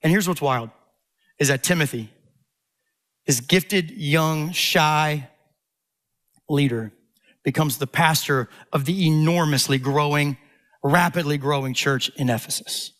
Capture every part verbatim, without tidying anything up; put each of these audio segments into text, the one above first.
And here's what's wild, is that Timothy, this gifted, young, shy leader, becomes the pastor of the enormously growing, rapidly growing church in Ephesus.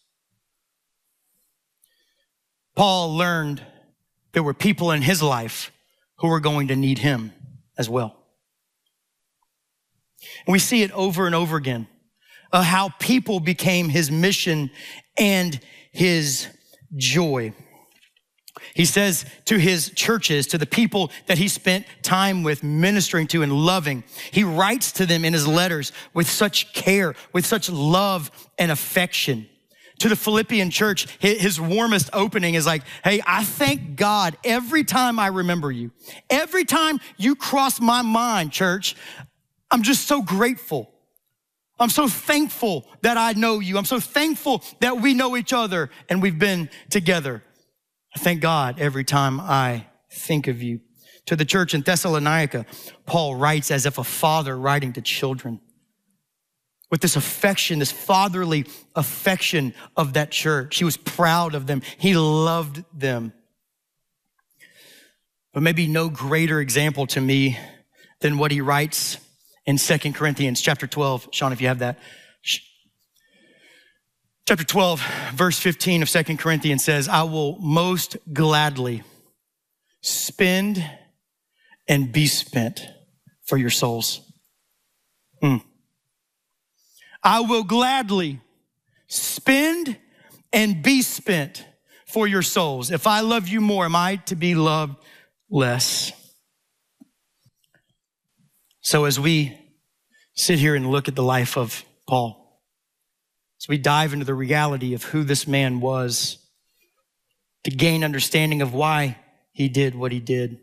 Paul learned there were people in his life who were going to need him as well. And we see it over and over again, uh, how people became his mission and his joy. He says to his churches, to the people that he spent time with, ministering to and loving, he writes to them in his letters with such care, with such love and affection. To the Philippian church, his warmest opening is like, hey, I thank God every time I remember you. Every time you cross my mind, church, I'm just so grateful. I'm so thankful that I know you. I'm so thankful that we know each other and we've been together. I thank God every time I think of you. To the church in Thessalonica, Paul writes as if a father writing to children, with this affection, this fatherly affection of that church. He was proud of them. He loved them. But maybe no greater example to me than what he writes in Second Corinthians chapter twelve. Sean, if you have that. Chapter twelve, verse fifteen of Second Corinthians says, I will most gladly spend and be spent for your souls. Mm. I will gladly spend and be spent for your souls. If I love you more, am I to be loved less? So as we sit here and look at the life of Paul, as we dive into the reality of who this man was, to gain understanding of why he did what he did,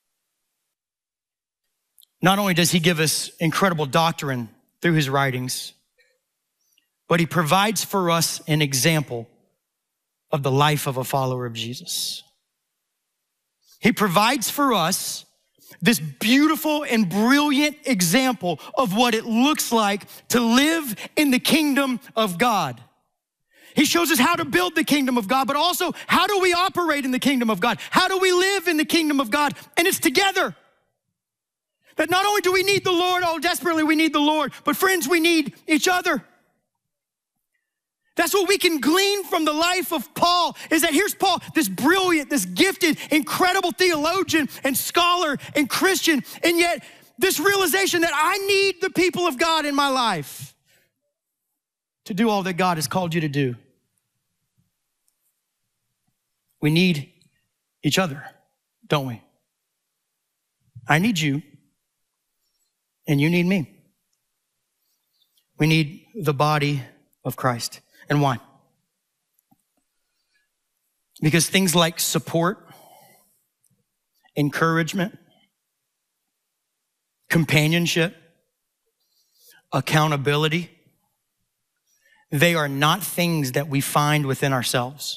not only does he give us incredible doctrine through his writings, but he provides for us an example of the life of a follower of Jesus. He provides for us this beautiful and brilliant example of what it looks like to live in the kingdom of God. He shows us how to build the kingdom of God, but also how do we operate in the kingdom of God? How do we live in the kingdom of God? And it's together. That not only do we need the Lord, oh, desperately we need the Lord, but friends, we need each other. That's what we can glean from the life of Paul, is that here's Paul, this brilliant, this gifted, incredible theologian and scholar and Christian, and yet this realization that I need the people of God in my life to do all that God has called you to do. We need each other, don't we? I need you, and you need me. We need the body of Christ. And why? Because things like support, encouragement, companionship, accountability, they are not things that we find within ourselves.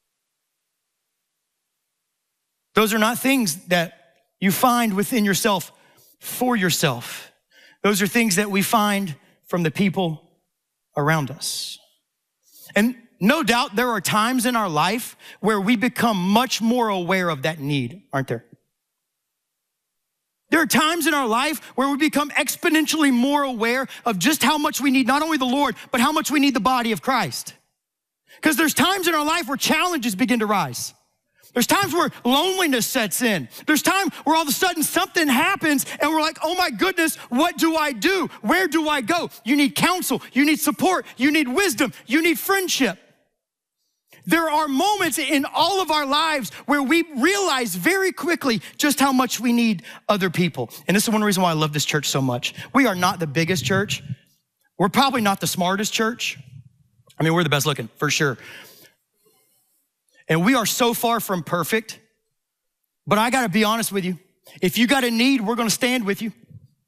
Those are not things that you find within yourself for yourself. Those are things that we find from the people around us. And no doubt there are times in our life where we become much more aware of that need, aren't there? There are times in our life where we become exponentially more aware of just how much we need not only the Lord, but how much we need the body of Christ. Because there's times in our life where challenges begin to rise. There's times where loneliness sets in. There's time where all of a sudden something happens and we're like, oh my goodness, what do I do? Where do I go? You need counsel, you need support, you need wisdom, you need friendship. There are moments in all of our lives where we realize very quickly just how much we need other people. And this is one reason why I love this church so much. We are not the biggest church. We're probably not the smartest church. I mean, we're the best looking, for sure. And we are so far from perfect, but I gotta be honest with you. If you got a need, we're gonna stand with you.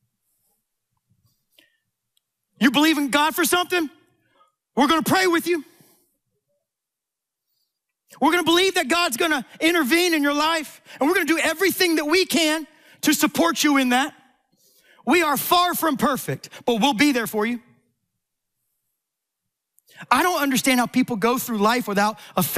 You believe in God for something? We're gonna pray with you. We're gonna believe that God's gonna intervene in your life, and we're gonna do everything that we can to support you in that. We are far from perfect, but we'll be there for you. I don't understand how people go through life without a